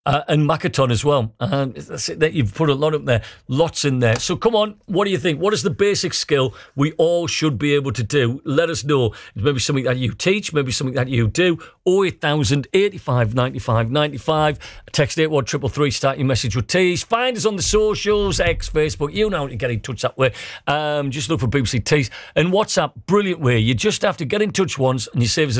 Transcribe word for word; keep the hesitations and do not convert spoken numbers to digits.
Uh, and Makaton as well. And that's it, that you've put a lot up there, lots in there. So come on, what do you think? What is the basic skill we all should be able to do? Let us know. Maybe something that you teach, maybe something that you do. oh eight thousand, eighty-five, ninety-five, ninety-five. Text eight one three three, start your message with Tees. Find us on the socials, X, Facebook. You know how to get in touch that way. Um, just look for B B C Tees. And WhatsApp, brilliant way. You just have to get in touch once and you save us a